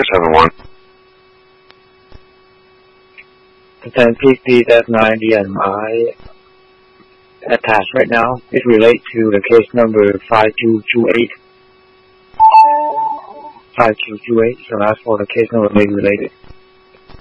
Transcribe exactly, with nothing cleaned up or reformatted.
seven one. ten P P F ninety and my attached right now. It relates to the case number five two two eight. five two two eight, so that's for the case number may be related.